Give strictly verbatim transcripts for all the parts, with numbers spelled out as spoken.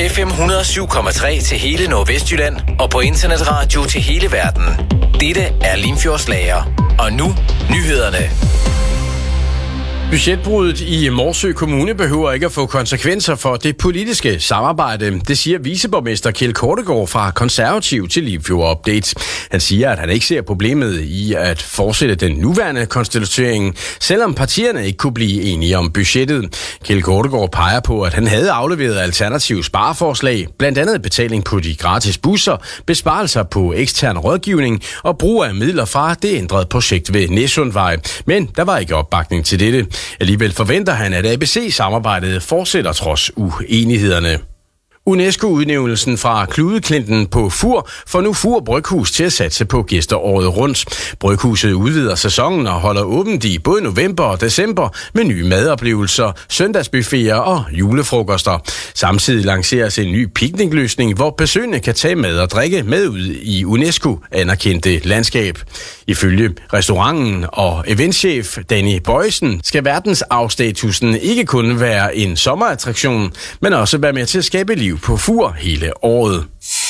F M et hundrede og syv komma tre til hele Nordvestjylland og på internetradio til hele verden. Dette er Limfjordsslager. Og nu nyhederne. Budgetbruddet i Morsø Kommune behøver ikke at få konsekvenser for det politiske samarbejde. Det siger viceborgmester Kjeld Kortegaard fra Konservativ til Limfjord Update. Han siger, at han ikke ser problemet i at fortsætte den nuværende konstituering, selvom partierne ikke kunne blive enige om budgettet. Kjeld Kortegaard peger på, at han havde afleveret alternative spareforslag, blandt andet betaling på de gratis busser, besparelser på ekstern rådgivning og brug af midler fra det ændrede projekt ved Næsundvej. Men der var ikke opbakning til dette. Alligevel forventer han, at A B C-samarbejdet fortsætter trods uenighederne. UNESCO-udnævnelsen fra Kludeklinten på Fur får nu Fur Bryghus til at satse på gæster året rundt. Bryghuset udvider sæsonen og holder åbent i både november og december med nye madoplevelser, søndagsbuffeter og julefrokoster. Samtidig lanceres en ny piknikløsning, hvor besøgende kan tage mad og drikke med ud i UNESCO-anerkendte landskab. Ifølge restauranten og eventchef Danny Bøjsen skal verdensarvstatusen ikke kun være en sommerattraktion, men også være med til at skabe liv på Fur hele året.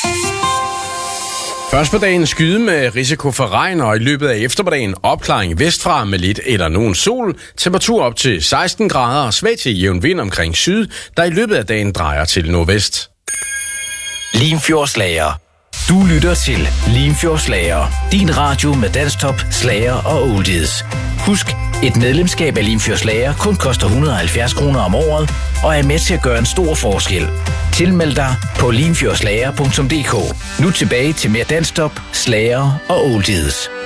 Først på dagen skyde med risiko for regn, og i løbet af eftermiddagen opklaring vestfra med lidt eller nogen sol. Temperatur op til seksten grader og svag til jævn vind omkring syd, der i løbet af dagen drejer til nordvest. Limfjordsslager. Du lytter til Limfjordsslager. Din radio med dansktop, slager og oldies. Husk, et medlemskab af Limfjordsslager kun koster et hundrede og halvfjerds kroner om året og er med til at gøre en stor forskel. Tilmeld dig på limfjordslager punktum d k. Nu tilbage til mere dansktop, slager og oldies.